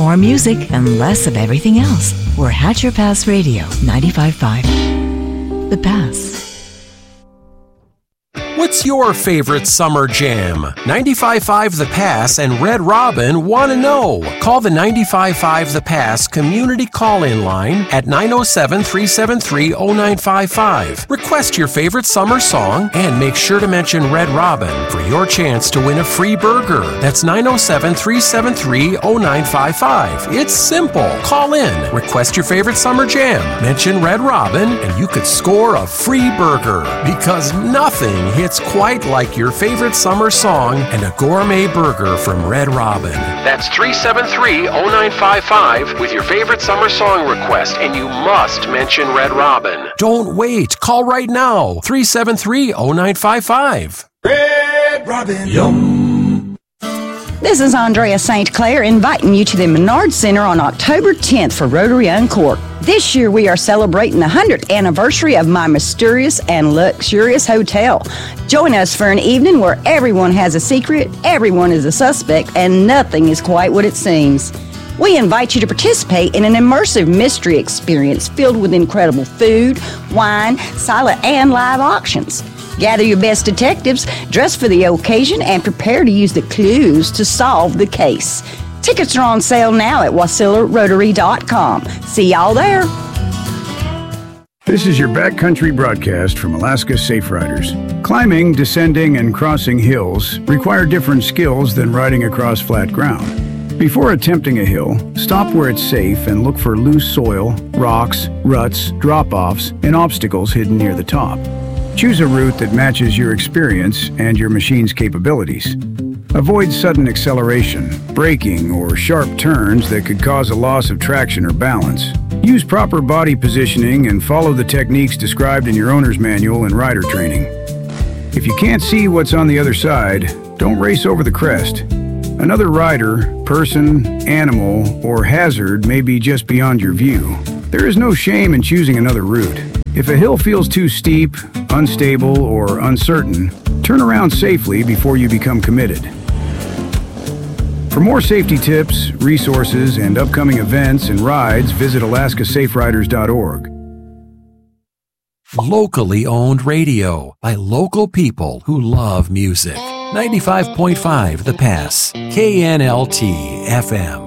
More music and less of everything else. We're Hatcher Pass Radio 95.5. The Pass. What's your favorite summer jam? 95.5 The Pass and Red Robin want to know. Call the 95.5 The Pass community call-in line at 907-373-0955. Request your favorite summer song and make sure to mention Red Robin for your chance to win a free burger. That's 907-373-0955. It's simple. Call in, request your favorite summer jam, mention Red Robin, and you could score a free burger. Because nothing hits quite like your favorite summer song and a gourmet burger from Red Robin. That's 373-0955 with your favorite summer song request, and you must mention Red Robin. Don't wait. Call right now. 373-0955. Red Robin. Yum. This is Andrea St. Clair inviting you to the Menard Center on October 10th for Rotary Uncorked. This year we are celebrating the 100th anniversary of my mysterious and luxurious hotel. Join us for an evening where everyone has a secret, everyone is a suspect, and nothing is quite what it seems. We invite you to participate in an immersive mystery experience filled with incredible food, wine, silent and live auctions. Gather your best detectives, dress for the occasion, and prepare to use the clues to solve the case. Tickets are on sale now at WasillaRotary.com. See y'all there. This is your backcountry broadcast from Alaska Safe Riders. Climbing, descending, and crossing hills require different skills than riding across flat ground. Before attempting a hill, stop where it's safe and look for loose soil, rocks, ruts, drop-offs, and obstacles hidden near the top. Choose a route that matches your experience and your machine's capabilities. Avoid sudden acceleration, braking, or sharp turns that could cause a loss of traction or balance. Use proper body positioning and follow the techniques described in your owner's manual and rider training. If you can't see what's on the other side, don't race over the crest. Another rider, person, animal, or hazard may be just beyond your view. There is no shame in choosing another route. If a hill feels too steep, unstable, or uncertain, turn around safely before you become committed. For more safety tips, resources, and upcoming events and rides, visit alaskasaferiders.org. Locally owned radio by local people who love music. 95.5 The Pass, KNLT FM.